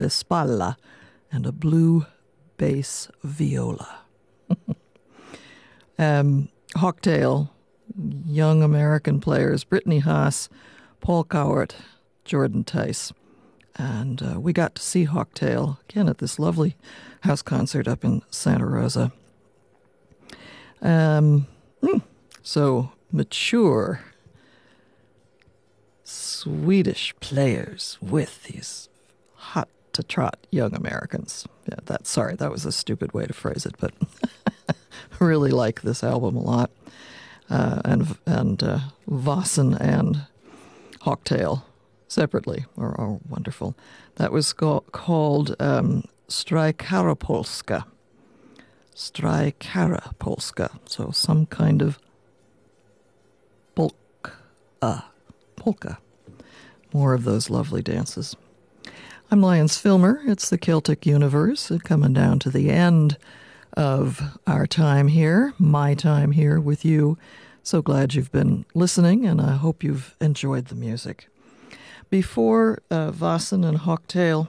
espalla and a blue bass viola. Hawktail, young American players, Brittany Haas, Paul Cowart, Jordan Tice. And we got to see Hawktail again at this lovely house concert up in Santa Rosa. So mature Swedish players with these hot-to-trot young Americans. Yeah, that was a stupid way to phrase it, but I really like this album a lot. And Vossen and Hawktail separately are wonderful. That was called Strykara Polska. Strykara Polska. So some kind of polka. More of those lovely dances. I'm Lyons Filmer. It's the Celtic Universe, coming down to the end of our time here, my time here with you. So glad you've been listening, and I hope you've enjoyed the music. Before Vossen and Hawktail,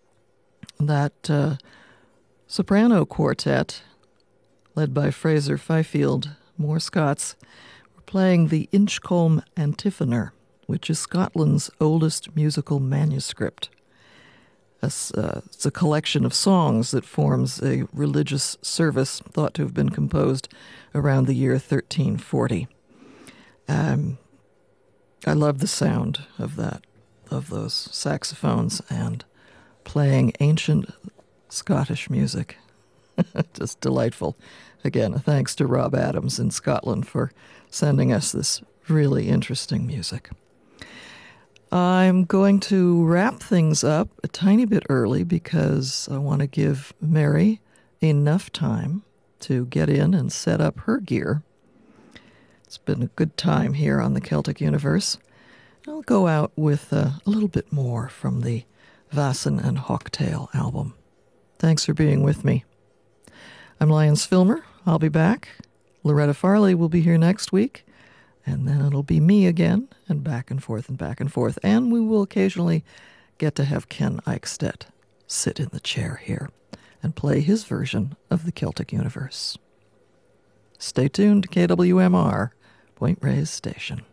that soprano quartet, led by Fraser Fifield, more Scots, were playing the Inchcolm Antiphonor, which is Scotland's oldest musical manuscript. It's a collection of songs that forms a religious service thought to have been composed around the year 1340. I love the sound of those saxophones and playing ancient Scottish music. Just delightful. Again, thanks to Rob Adams in Scotland for sending us this really interesting music. I'm going to wrap things up a tiny bit early because I want to give Mary enough time to get in and set up her gear. It's been a good time here on the Celtic Universe. I'll go out with a little bit more from the Vossen and Hawktail album. Thanks for being with me. I'm Lyons Filmer. I'll be back. Loretta Farley will be here next week. And then it'll be me again, and back and forth and back and forth. And we will occasionally get to have Ken Eichstedt sit in the chair here and play his version of the Celtic Universe. Stay tuned to KWMR, Point Reyes Station.